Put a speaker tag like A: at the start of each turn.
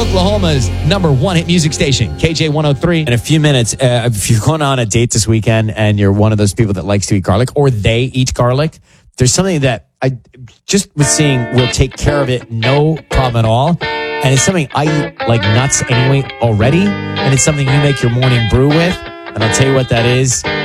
A: Oklahoma's #1 hit music station, KJ 103.
B: In a few minutes, if you're going on a date this weekend and you're one of those people that likes to eat garlic, or they eat garlic, there's something that I just was seeing will take care of it, no problem at all. And it's something I eat like nuts anyway already. And it's something you make your morning brew with. And I'll tell you what that is.